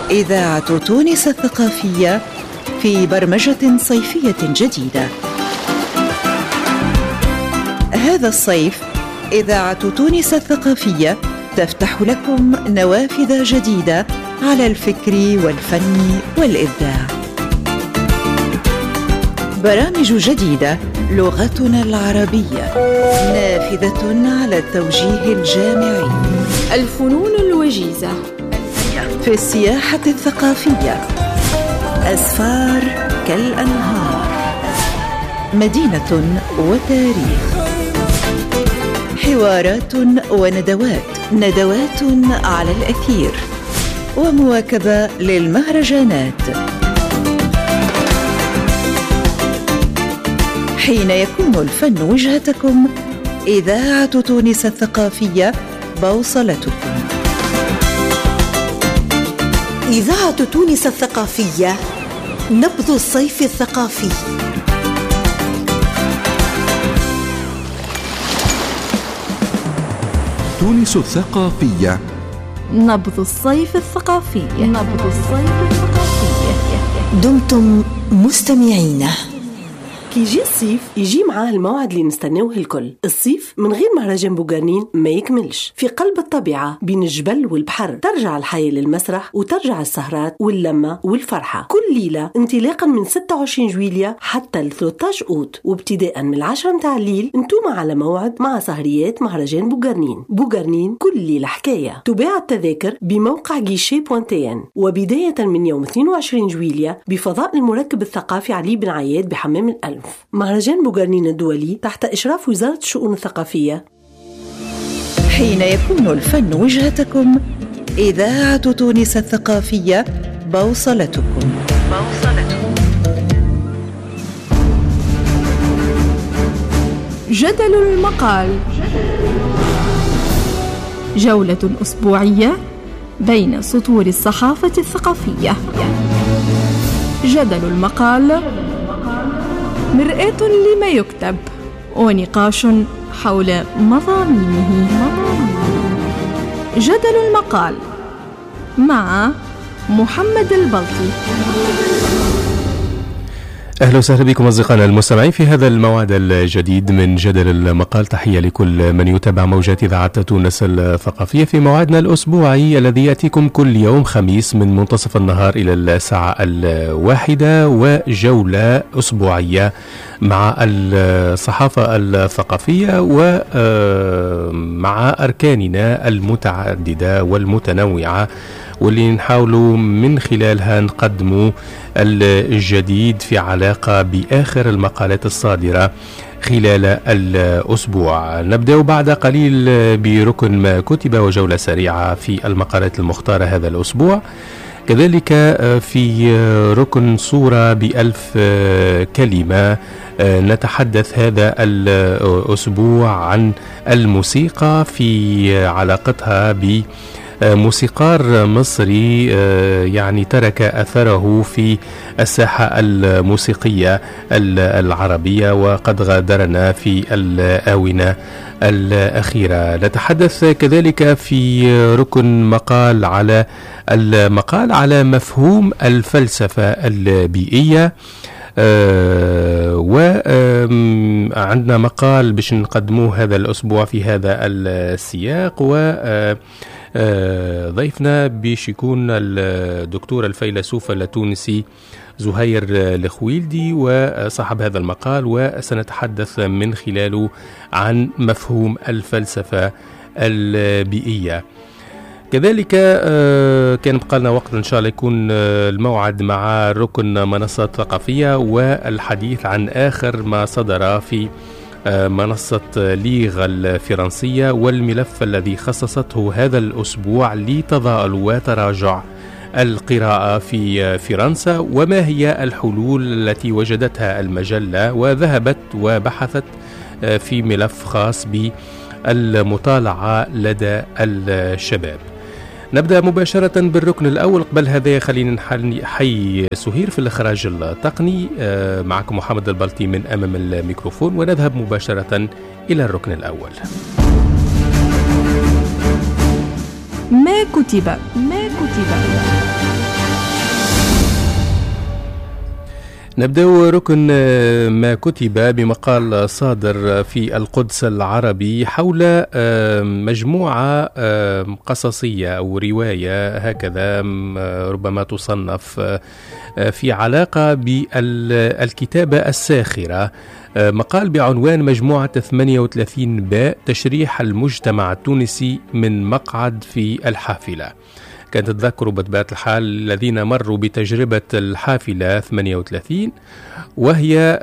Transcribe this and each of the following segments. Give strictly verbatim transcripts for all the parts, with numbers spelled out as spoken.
إذاعة تونس الثقافية في برمجة صيفية جديدة. هذا الصيف إذاعة تونس الثقافية تفتح لكم نوافذ جديدة على الفكر والفن والإبداع. برامج جديدة، لغتنا العربية، نافذة على التوجيه الجامعي، الفنون الوجيزة في السياحة الثقافية، أسفار كالأنهار، مدينة وتاريخ، حوارات وندوات، ندوات على الأثير، ومواكبة للمهرجانات. حين يكون الفن وجهتكم، إذاعة تونس الثقافية بوصلتكم. إذاعة تونس الثقافية، نبض الصيف الثقافي. تونس الثقافية، نبض الصيف الثقافي. نبض الصيف الثقافي. دمتم مستمعين. كي يجي الصيف يجي معاه الموعد اللي نستناوه الكل. الصيف من غير مهرجان بوغارنين ما يكملش. في قلب الطبيعة بين الجبل والبحر ترجع الحياة للمسرح، وترجع السهرات واللمة والفرحة كل ليلة، انطلاقا من ستة وعشرين جويلية حتى ل ثلاثة عشر أوت، وابتداء من العشرة متاع الليل انتوما على موعد مع سهريات مهرجان بوغارنين. بوغارنين كل ليلة حكاية. تباع التذاكر بموقع جيشي بوانتين، وبداية من يوم اثنين وعشرين جويلية بفضاء المركب الثقافي علي بن عياد بحمام الألف. مهرجان بوغارنين الدولي تحت إشراف وزارة الشؤون الثقافية. حين يكون الفن وجهتكم، إذاعة تونس الثقافية بوصلتكم. بوصلتكم. جدل المقال، جولة أسبوعية بين سطور الصحافة الثقافية. جدل المقال، مرآة لما يكتب ونقاش حول مضامينه. جدل المقال مع محمد البلطي. أهلا وسهلا بكم أصدقائنا المستمعين في هذا الموعد الجديد من جدل المقال. تحية لكل من يتابع موجات إذاعة تونس الثقافية في موعدنا الأسبوعي الذي يأتيكم كل يوم خميس من منتصف النهار إلى الساعة الواحدة، وجولة أسبوعية مع الصحافة الثقافية ومع أركاننا المتعددة والمتنوعة، واللي نحاولوا من خلالها نقدموا الجديد في علاقة بآخر المقالات الصادرة خلال الأسبوع. نبدأ بعد قليل بركن ما كتب وجولة سريعة في المقالات المختارة هذا الأسبوع، كذلك في ركن صورة بألف كلمة نتحدث هذا الأسبوع عن الموسيقى في علاقتها ب موسيقار مصري يعني ترك أثره في الساحة الموسيقية العربية وقد غادرنا في الآونة الأخيرة. نتحدث كذلك في ركن مقال على المقال على مفهوم الفلسفة البيئية، أه وعندنا مقال باش نقدموه هذا الأسبوع في هذا السياق، و ضيفنا باش يكون الدكتور الفيلسوف التونسي زهير الخويلدي وصاحب هذا المقال، وسنتحدث من خلاله عن مفهوم الفلسفة البيئية. كذلك كان بقى لنا وقت إن شاء الله يكون الموعد مع ركن منصات ثقافية والحديث عن آخر ما صدر في منصة ليغ الفرنسية والملف الذي خصصته هذا الأسبوع لتضاءل وتراجع القراءة في فرنسا، وما هي الحلول التي وجدتها المجلة، وذهبت وبحثت في ملف خاص بالمطالعة لدى الشباب. نبدأ مباشرة بالركن الأول. قبل هذا خلينا نحيي سهير في الإخراج التقني. معكم محمد البلطي من أمام الميكروفون، ونذهب مباشرة إلى الركن الأول. ما كتب ما كتب نبدأ ركن ما كتب بمقال صادر في القدس العربي حول مجموعة قصصية أو رواية هكذا ربما تصنف في علاقة بالكتابة الساخرة. مقال بعنوان مجموعة ثمانية وثلاثين باء تشريح المجتمع التونسي من مقعد في الحافلة. كانت تذكروا بطبيعة الحال الذين مروا بتجربة الحافلة ثمانية وثلاثين، وهي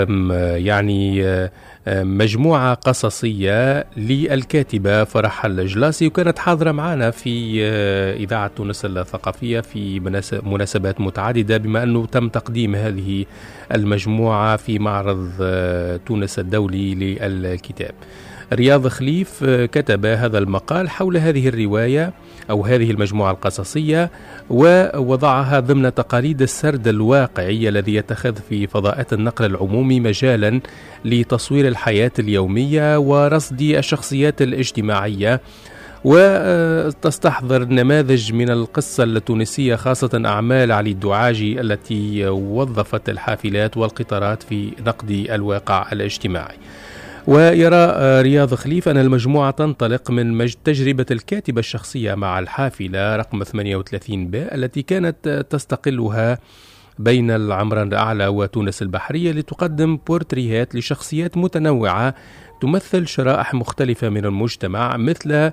يعني مجموعة قصصية للكاتبة فرح الجلاسي، وكانت حاضرة معنا في إذاعة تونس الثقافية في مناسبات متعددة، بما أنه تم تقديم هذه المجموعة في معرض تونس الدولي للكتاب. رياض خليف كتب هذا المقال حول هذه الرواية أو هذه المجموعة القصصية، ووضعها ضمن تقاليد السرد الواقعي الذي يتخذ في فضاءات النقل العمومي مجالا لتصوير الحياة اليومية ورصد الشخصيات الاجتماعية، وتستحضر نماذج من القصة التونسية، خاصة أعمال علي الدعاجي التي وظفت الحافلات والقطارات في نقد الواقع الاجتماعي. ويرى رياض خليف أن المجموعة تنطلق من تجربة الكاتبة الشخصية مع الحافلة رقم ثمانية وثلاثين باء التي كانت تستقلها بين العمران الأعلى وتونس البحرية لتقدم بورتريهات لشخصيات متنوعة تمثل شرائح مختلفة من المجتمع، مثل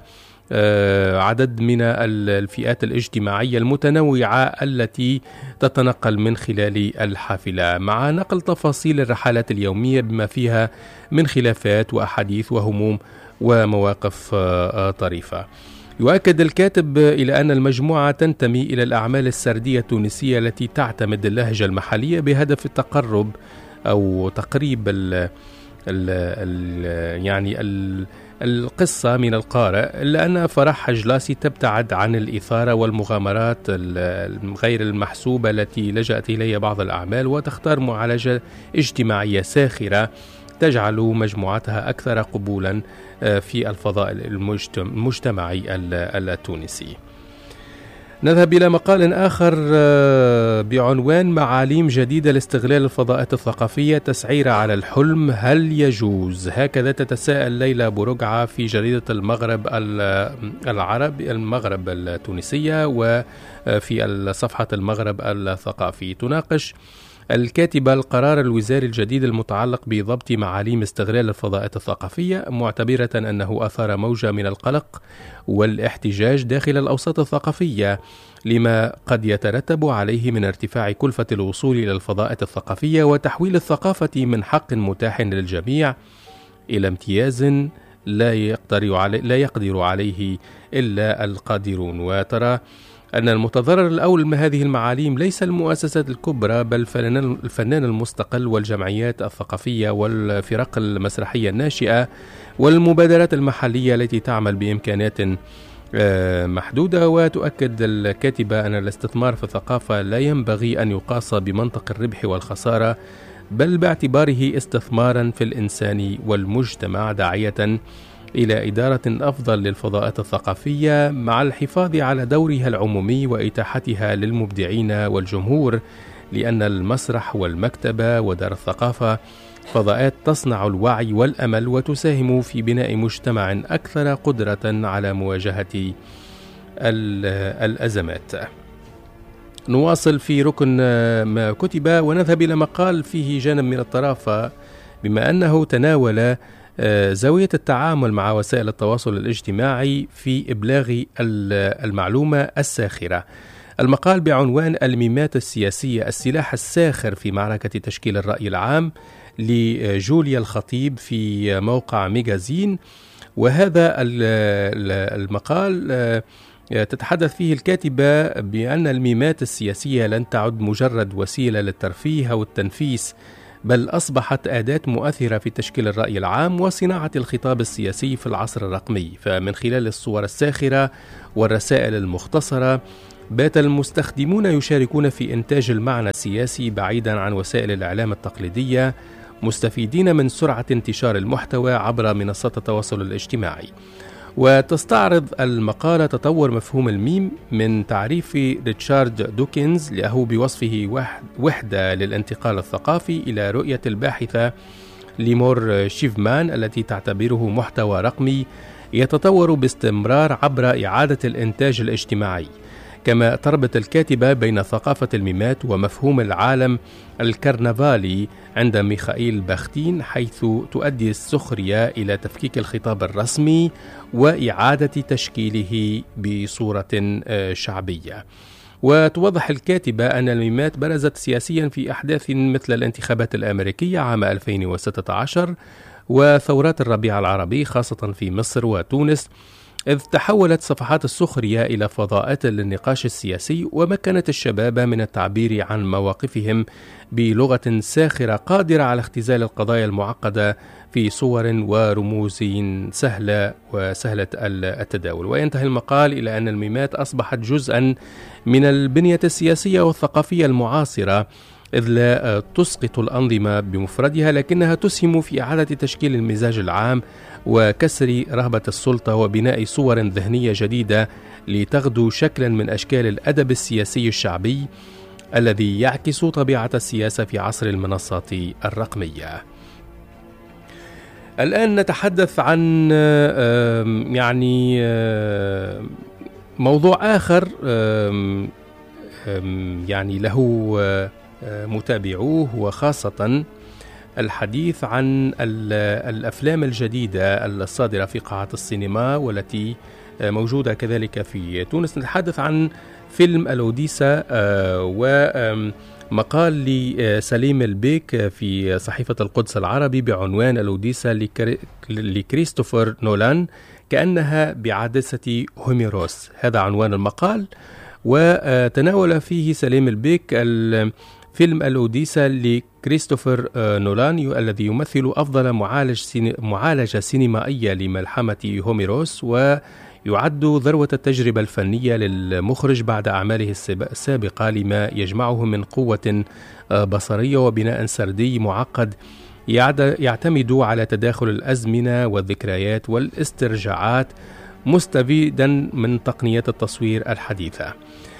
عدد من الفئات الاجتماعية المتنوعة التي تتنقل من خلال الحافلة، مع نقل تفاصيل الرحلات اليومية بما فيها من خلافات وأحاديث وهموم ومواقف طريفة. يؤكد الكاتب إلى أن المجموعة تنتمي إلى الأعمال السردية التونسية التي تعتمد اللهجة المحلية بهدف التقرب أو تقريب ال ال ال يعني ال القصة من القارئ، إلا أن فرح جلاسي تبتعد عن الإثارة والمغامرات غير المحسوبة التي لجأت إليها بعض الأعمال، وتختار معالجة اجتماعية ساخرة تجعل مجموعتها أكثر قبولا في الفضاء المجتمعي التونسي. نذهب إلى مقال آخر بعنوان معاليم جديدة لاستغلال الفضاءات الثقافية، تسعير على الحلم هل يجوز؟ هكذا تتساءل ليلى برقعة في جريدة المغرب العربي المغرب التونسية وفي صفحة المغرب الثقافي. تناقش الكاتبة القرار الوزاري الجديد المتعلق بضبط معاليم استغلال الفضاءات الثقافية، معتبرة أنه أثار موجة من القلق والاحتجاج داخل الأوساط الثقافية لما قد يترتب عليه من ارتفاع كلفة الوصول إلى الفضاءات الثقافية وتحويل الثقافة من حق متاح للجميع إلى امتياز لا يقدر عليه, لا يقدر عليه إلا القادرون. وترى أن المتضرر الأول من هذه المعاليم ليس المؤسسات الكبرى، بل الفنان المستقل والجمعيات الثقافية والفرق المسرحية الناشئة والمبادرات المحلية التي تعمل بإمكانات محدودة. وتؤكد الكاتبة أن الاستثمار في الثقافة لا ينبغي أن يقاس بمنطق الربح والخسارة، بل باعتباره استثمارا في الإنسان والمجتمع، داعية إلى إدارة أفضل للفضاءات الثقافية مع الحفاظ على دورها العمومي وإتاحتها للمبدعين والجمهور، لأن المسرح والمكتبة ودار الثقافة فضاءات تصنع الوعي والأمل وتساهم في بناء مجتمع أكثر قدرة على مواجهة الأزمات. نواصل في ركن ما كتب ونذهب إلى مقال فيه جانب من الطرافة، بما أنه تناول زاوية التعامل مع وسائل التواصل الاجتماعي في إبلاغ المعلومة الساخرة. المقال بعنوان الميمات السياسية السلاح الساخر في معركة تشكيل الرأي العام لجوليا الخطيب في موقع ميجازين. وهذا المقال تتحدث فيه الكاتبة بأن الميمات السياسية لن تعد مجرد وسيلة للترفيه أو التنفيس، بل أصبحت أداة مؤثرة في تشكيل الرأي العام وصناعة الخطاب السياسي في العصر الرقمي. فمن خلال الصور الساخرة والرسائل المختصرة بات المستخدمون يشاركون في إنتاج المعنى السياسي بعيدا عن وسائل الإعلام التقليدية، مستفيدين من سرعة انتشار المحتوى عبر منصات التواصل الاجتماعي. وتستعرض المقالة تطور مفهوم الميم من تعريف ريتشارد دوكنز له بوصفه وحدة للانتقال الثقافي إلى رؤية الباحثة ليمور شيفمان التي تعتبره محتوى رقمي يتطور باستمرار عبر إعادة الإنتاج الاجتماعي. كما تربط الكاتبة بين ثقافة الميمات ومفهوم العالم الكرنفالي عند ميخائيل باختين، حيث تؤدي السخرية إلى تفكيك الخطاب الرسمي وإعادة تشكيله بصورة شعبية. وتوضح الكاتبة أن الميمات برزت سياسيا في أحداث مثل الانتخابات الأمريكية عام ألفين وستة عشر وثورات الربيع العربي خاصة في مصر وتونس، إذ تحولت صفحات السخرية إلى فضاءات للنقاش السياسي ومكنت الشباب من التعبير عن مواقفهم بلغة ساخرة قادرة على اختزال القضايا المعقدة في صور ورموز سهلة وسهلة التداول. وينتهي المقال إلى أن الميمات أصبحت جزءا من البنية السياسية والثقافية المعاصرة، إذ لا تسقط الأنظمة بمفردها لكنها تسهم في إعادة تشكيل المزاج العام وكسر رهبة السلطة وبناء صور ذهنية جديدة لتغدو شكلا من أشكال الأدب السياسي الشعبي الذي يعكس طبيعة السياسة في عصر المنصات الرقمية. الآن نتحدث عن يعني موضوع آخر يعني له متابعوه، وخاصة الحديث عن الأفلام الجديدة الصادرة في قاعات السينما والتي موجودة كذلك في تونس. نتحدث عن فيلم الأوديسا ومقال لسليم البيك في صحيفة القدس العربي بعنوان الأوديسا لكريستوفر نولان كأنها بعدسة هوميروس. هذا عنوان المقال، وتناول فيه سليم البيك الفيلم الأوديسا لكريستوفر نولان الذي يمثل أفضل معالج سيني معالجة سينمائية لملحمة هوميروس، ويعد ذروة التجربة الفنية للمخرج بعد أعماله السابقة لما يجمعه من قوة بصرية وبناء سردي معقد يعتمد على تداخل الأزمنة والذكريات والاسترجاعات مستفيدا من تقنيات التصوير الحديثة.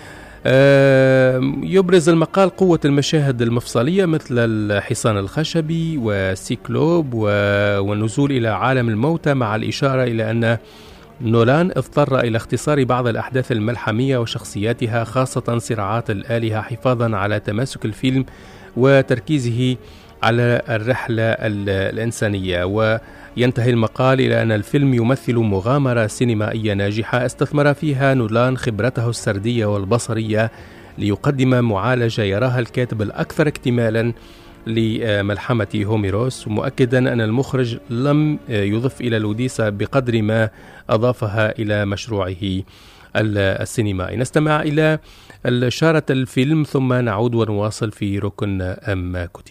يبرز المقال قوة المشاهد المفصلية مثل الحصان الخشبي وسيكلوب والنزول إلى عالم الموتى، مع الإشارة إلى أن نولان اضطر إلى اختصار بعض الأحداث الملحمية وشخصياتها خاصة صراعات الآلهة حفاظا على تماسك الفيلم وتركيزه على الرحلة الإنسانية. وينتهي المقال إلى أن الفيلم يمثل مغامرة سينمائية ناجحة استثمر فيها نولان خبرته السردية والبصرية ليقدم معالجة يراها الكاتب الأكثر اكتمالا لملحمة هوميروس، مؤكدا أن المخرج لم يضف إلى الأوديسا بقدر ما أضافها إلى مشروعه السينمائي. نستمع إلى شارة الفيلم ثم نعود ونواصل في ركن أم كتب.